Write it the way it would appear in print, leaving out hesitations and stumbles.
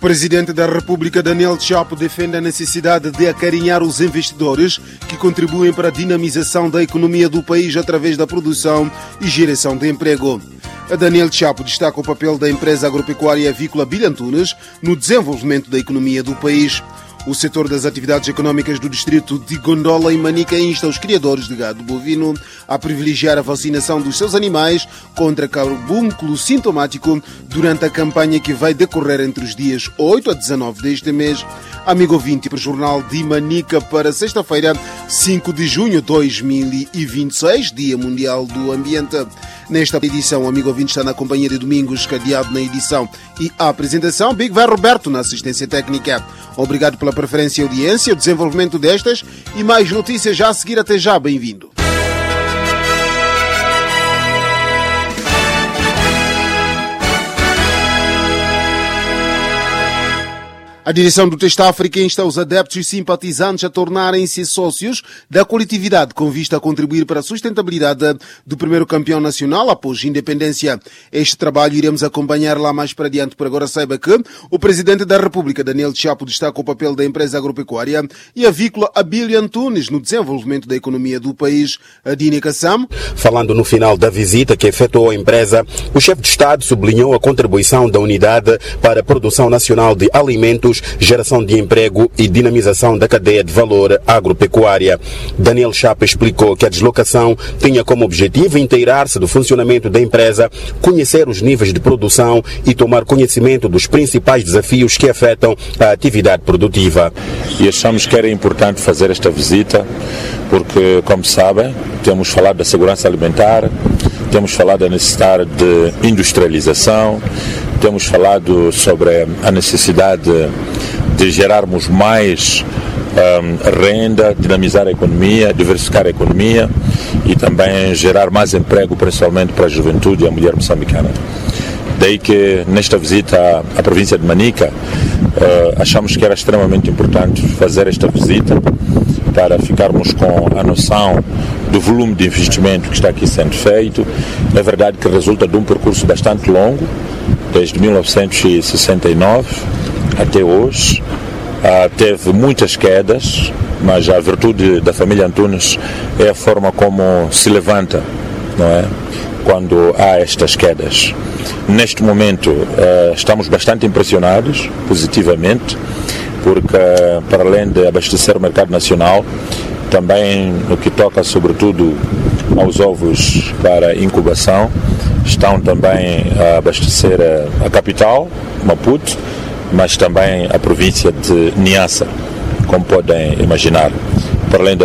Presidente da República, Daniel Chapo, defende a necessidade de acarinhar os investidores que contribuem para a dinamização da economia do país através da produção e geração de emprego. Daniel Chapo destaca o papel da empresa agropecuária avícola Bilhantunes no desenvolvimento da economia do país. O setor das atividades econômicas do distrito de Gondola e Manica insta os criadores de gado bovino a privilegiar a vacinação dos seus animais contra carbúnculo sintomático durante a campanha que vai decorrer entre os dias 8 a 19 deste mês. Amigo ouvinte, para o Jornal de Manica para sexta-feira, 5 de junho de 2026, Dia Mundial do Ambiente. Nesta edição, o amigo ouvinte está na companhia de Domingos Cadeado na edição e a apresentação, Big Vai Roberto na assistência técnica. Obrigado pela preferência e audiência, o desenvolvimento destas e mais notícias já a seguir. Até já, bem-vindo. A direção do Teste África insta os adeptos e simpatizantes a tornarem-se sócios da coletividade com vista a contribuir para a sustentabilidade do primeiro campeão nacional após a independência. Este trabalho iremos acompanhar lá mais para adiante. Por agora, saiba que o Presidente da República, Daniel Chapo, destaca o papel da empresa agropecuária e avícola Bilhantunes no desenvolvimento da economia do país. A Dini Kassam. Falando no final da visita que efetuou a empresa, o chefe de Estado sublinhou a contribuição da unidade para a produção nacional de alimentos, geração de emprego e dinamização da cadeia de valor agropecuária. Daniel Chapo explicou que a deslocação tinha como objetivo inteirar-se do funcionamento da empresa, conhecer os níveis de produção e tomar conhecimento dos principais desafios que afetam a atividade produtiva. E achamos que era importante fazer esta visita porque, como sabem, temos falado da segurança alimentar, temos falado da necessidade de industrialização, temos falado sobre a necessidade de gerarmos mais renda, dinamizar a economia, diversificar a economia e também gerar mais emprego, principalmente para a juventude e a mulher moçambicana. Daí que nesta visita à província de Manica achamos que era extremamente importante fazer esta visita para ficarmos com a noção do volume de investimento que está aqui sendo feito. É verdade que resulta de um percurso bastante longo, desde 1969 até hoje. Teve muitas quedas, mas a virtude da família Antunes é a forma como se levanta, não é? Quando há estas quedas. Neste momento estamos bastante impressionados, positivamente, porque para além de abastecer o mercado nacional, também no que toca sobretudo aos ovos para incubação, estão também a abastecer a capital, Maputo, mas também a província de Niassa, como podem imaginar. Para além